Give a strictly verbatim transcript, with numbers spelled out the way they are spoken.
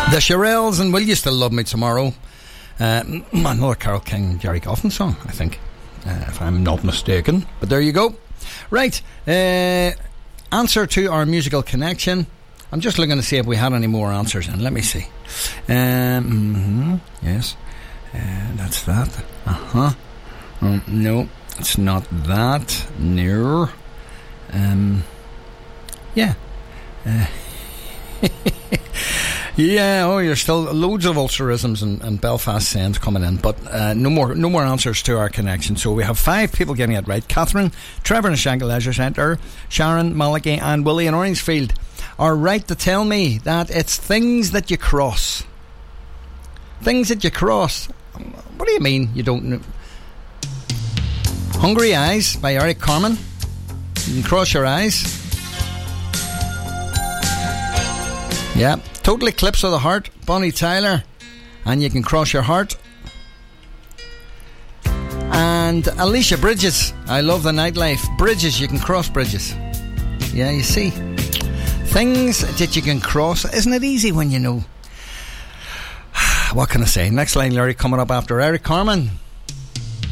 The Shirelles and Will You Still Love Me Tomorrow? Uh, another Carole King, Jerry Goffin song, I think, uh, if I'm not mistaken. But there you go. Right, uh, answer to our musical connection. I'm just looking to see if we had any more answers, and let me see. Um, mm-hmm, yes, uh, that's that. Uh huh. Um, no, it's not that. No. Um. Yeah. Uh, yeah, oh, there's still loads of Ulsterisms and, and Belfast sayings coming in, but uh, no more no more answers to our connection. So we have five people getting it right. Catherine, Trevor in Shankill Leisure Centre, Sharon, Malachi and Willie in Orangefield are right to tell me that it's things that you cross. Things that you cross. What do you mean you don't know? Hungry Eyes by Eric Carmen. You can cross your eyes. Yeah, Total Eclipse of the Heart, Bonnie Tyler, and You Can Cross Your Heart. And Alicia Bridges, I Love the Nightlife. Bridges, you can cross bridges. Yeah, you see, things that you can cross. Isn't it easy when you know? What can I say? Next line lyric coming up after Eric Carmen.